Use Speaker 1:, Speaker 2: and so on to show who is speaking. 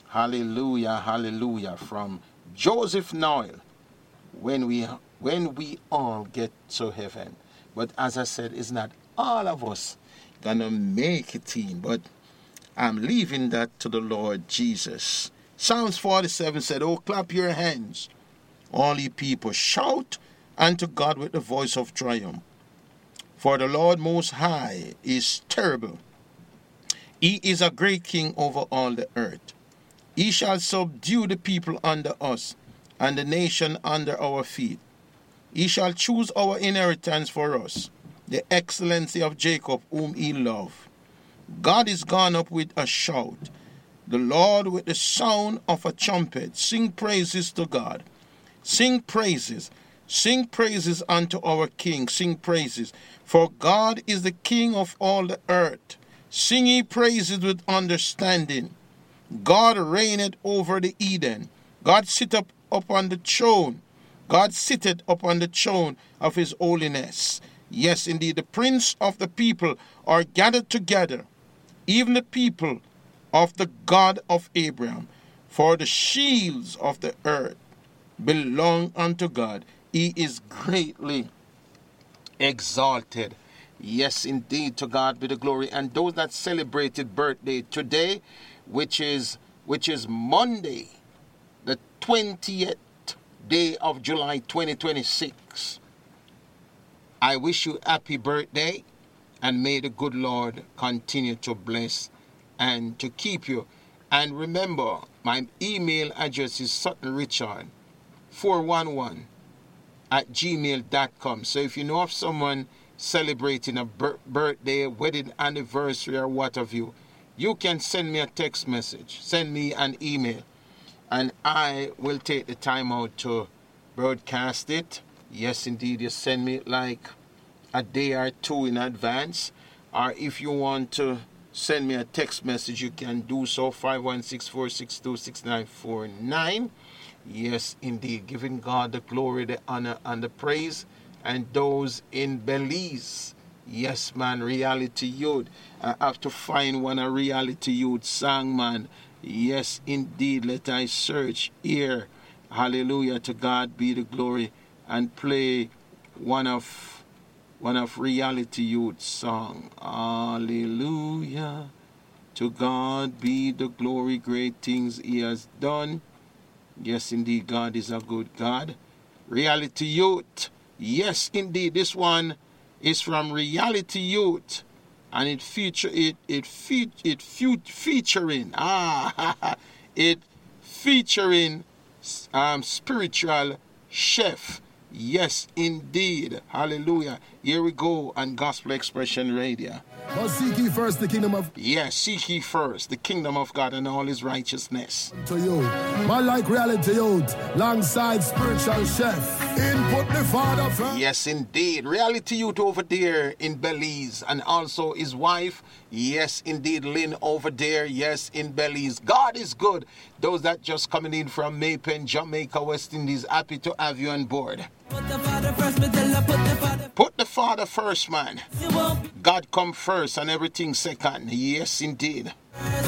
Speaker 1: Hallelujah, hallelujah. From Joseph Noel, when we all get to heaven. But as I said, it's not all of us gonna make it in, but I'm leaving that to the Lord Jesus. Psalms 47 said, "Oh, clap your hands, all ye people, shout unto God with the voice of triumph. For the Lord Most High is terrible. He is a great king over all the earth. He shall subdue the people under us, and the nation under our feet. He shall choose our inheritance for us, the excellency of Jacob, whom he loved. God is gone up with a shout, the Lord with the sound of a trumpet. Sing praises to God. Sing praises. Sing praises unto our King. Sing praises. For God is the King of all the earth. Sing ye praises with understanding. God reigneth over the Eden. God sitteth upon the throne. God sitteth upon the throne of his holiness. Yes, indeed, the prince of the people are gathered together, even the people of the God of Abraham. For the shields of the earth belong unto God. He is greatly exalted. Yes, indeed, to God be the glory. And those that celebrated birthday today, which is Monday, the 20th day of July 2026, I wish you happy birthday, and may the good Lord continue to bless and to keep you. And remember, my email address is suttonrichard411@gmail.com. So if you know of someone celebrating a birthday, wedding anniversary, or what have you, you can send me a text message, send me an email, and I will take the time out to broadcast it. Yes, indeed, you send me like a day or two in advance, or if you want to send me a text message, you can do so, 516-462-6949. Yes, indeed, giving God the glory, the honor, and the praise. And those in Belize, yes, man, Reality Youth. I have to find one a Reality Youth song, man. Yes, indeed, let I search here. Hallelujah, to God be the glory, and play one of Reality Youth song. Hallelujah, to God be the glory, great things he has done. Yes, indeed, God is a good God. Reality Youth. Yes, indeed, this one is from Reality Youth, and it featuring spiritual chef. Yes, indeed. Hallelujah. Here we go on Gospel Expression Radio.
Speaker 2: But seek ye first the kingdom of...
Speaker 1: Yes, seek ye first the kingdom of God and all his righteousness.
Speaker 2: To you. Man like Reality Youth, alongside spiritual chef. Input the Father first.
Speaker 1: Yes, indeed. Reality Youth over there in Belize, and also his wife. Yes, indeed, Lynn over there. Yes, in Belize. God is good. Those that just coming in from Maypen, Jamaica, West Indies, happy to have you on board.
Speaker 3: Put the Father first, put
Speaker 1: the Father first, man. God come first and everything second. Yes, indeed.